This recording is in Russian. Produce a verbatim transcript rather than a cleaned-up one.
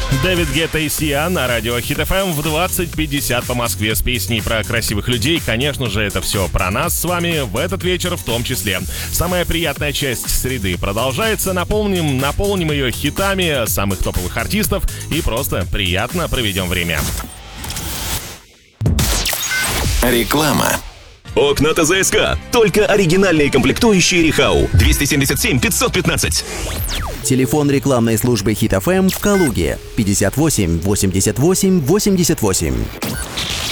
Дэвид Гетта и Сиа на радио Хит эф эм в двадцать пятьдесят по Москве с песней про красивых людей. Конечно же, это все про нас с вами в этот вечер в том числе. Самая приятная часть среды продолжается. Наполним, наполним ее хитами самых топовых артистов и просто приятно проведем время. Реклама. Окна ТЗСК. Только оригинальные комплектующие Рихау. двести семьдесят семь пятьсот пятнадцать. Телефон рекламной службы Хит эф эм в Калуге пятьдесят восемь восемьдесят восемь восемьдесят восемь.